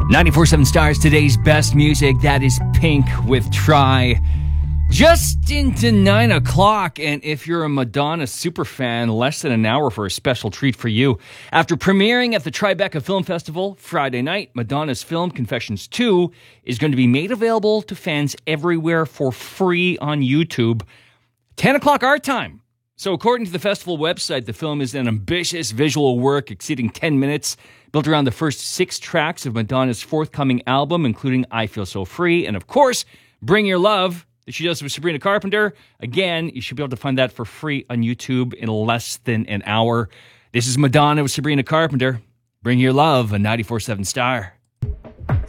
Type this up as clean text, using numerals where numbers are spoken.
94.7 Stars, today's best music. That is Pink with Try. Just into 9 o'clock, and if you're a Madonna superfan, less than an hour for a special treat for you. After premiering at the Tribeca Film Festival Friday night, Madonna's film Confessions 2 is going to be made available to fans everywhere for free on YouTube. 10 o'clock our time. So according to the festival website, the film is an ambitious visual work exceeding 10 minutes, built around the first 6 tracks of Madonna's forthcoming album, including I Feel So Free, and of course, Bring Your Love, that she does with Sabrina Carpenter. Again, you should be able to find that for free on YouTube in less than an hour. This is Madonna with Sabrina Carpenter. Bring Your Love, a 94.7 Star.